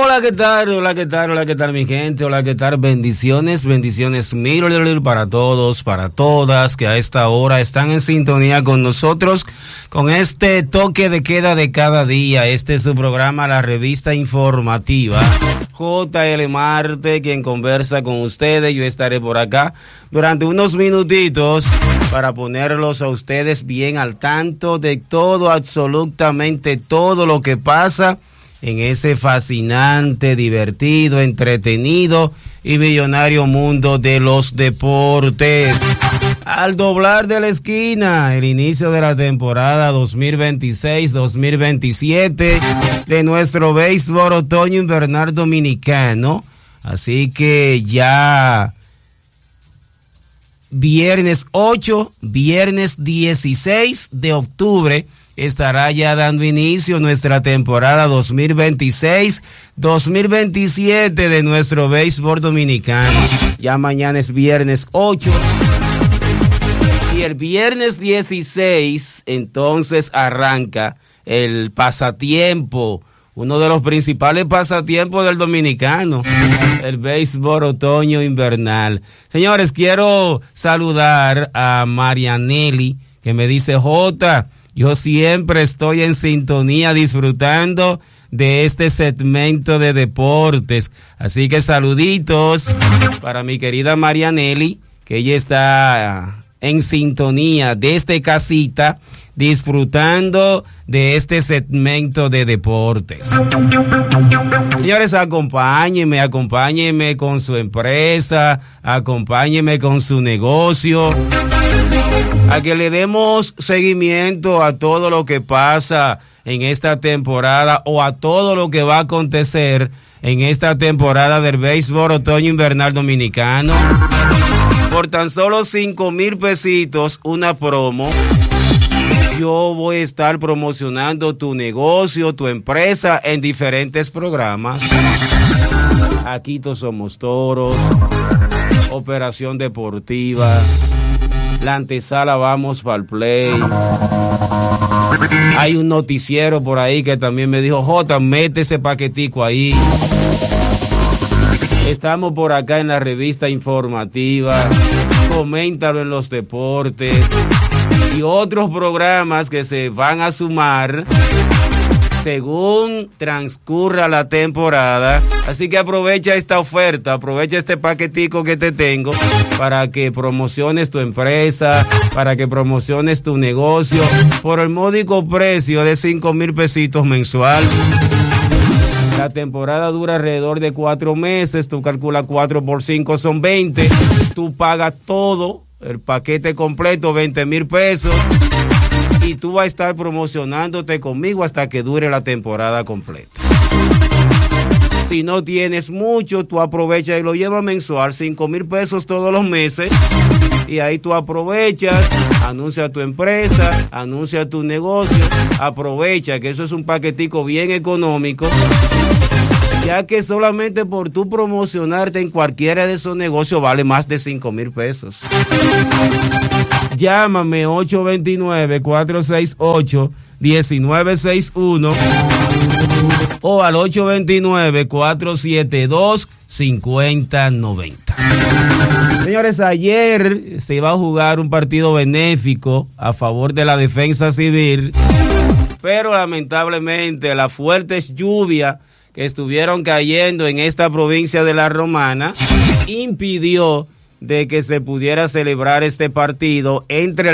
Hola, ¿qué tal? Hola, ¿qué tal? Hola, ¿qué tal, mi gente? Hola, ¿qué tal? Bendiciones mil para todos, para todas que a esta hora están en sintonía con nosotros con este toque de queda de cada día. Este es su programa, la revista informativa. JL Marte, quien conversa con ustedes. Yo estaré por acá durante unos minutitos para ponerlos a ustedes bien al tanto de todo, absolutamente todo lo que pasa en ese fascinante, divertido, entretenido y millonario mundo de los deportes. Al doblar de la esquina, el inicio de la temporada 2026-2027 de nuestro béisbol otoño invernal dominicano. Así que ya viernes 8, viernes 16 de octubre, estará ya dando inicio nuestra temporada 2026-2027 de nuestro béisbol dominicano. Ya mañana es viernes 8 y el viernes 16 entonces arranca el pasatiempo, uno de los principales pasatiempos del dominicano, el béisbol otoño invernal. Señores, quiero saludar a Marianelli, que me dice: Jota, yo siempre estoy en sintonía disfrutando de este segmento de deportes. Así que saluditos para mi querida Marianelli, que ella está en sintonía desde casita, disfrutando de este segmento de deportes. Señores, acompáñenme con su empresa, acompáñenme con su negocio, a que le demos seguimiento a todo lo que pasa en esta temporada o a todo lo que va a acontecer en esta temporada del béisbol otoño invernal dominicano. Por tan solo 5,000 pesitos, una promo, yo voy a estar promocionando tu negocio, tu empresa en diferentes programas. Aquí todos somos toros, Operación Deportiva, la antesala Vamos para el Play. Hay un noticiero por ahí que también me dijo: Jota, mete ese paquetico ahí. Estamos por acá en la revista informativa, Coméntalo en los deportes y otros programas que se van a sumar según transcurra la temporada. Así que aprovecha esta oferta, aprovecha este paquetico que te tengo para que promociones tu empresa, para que promociones tu negocio por el módico precio de 5,000 pesitos mensual. La temporada dura alrededor de 4 meses, tú calculas 4 por 5 son 20, tú pagas todo, el paquete completo, 20,000 pesos, y tú vas a estar promocionándote conmigo hasta que dure la temporada completa. Si no tienes mucho, tú aprovechas y lo llevas mensual, 5,000 pesos todos los meses, y ahí tú aprovechas, anuncia tu empresa, anuncia tu negocio, aprovecha que eso es un paquetico bien económico, ya que solamente por tú promocionarte en cualquiera de esos negocios vale más de 5,000 pesos. Llámame 829-468-1961 o al 829-472-5090. Señores, ayer se iba a jugar un partido benéfico a favor de la defensa civil, pero lamentablemente las fuertes lluvias que estuvieron cayendo en esta provincia de La Romana impidió de que se pudiera celebrar este partido entre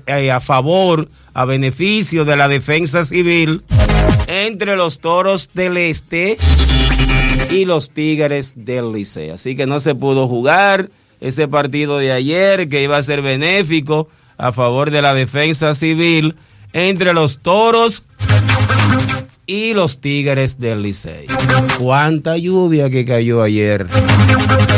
a beneficio de la defensa civil, entre los Toros del Este y los Tigres del Licey. Así que no se pudo jugar ese partido de ayer, que iba a ser benéfico a favor de la defensa civil entre los Toros y los Tigres del Licey. Cuánta lluvia que cayó ayer.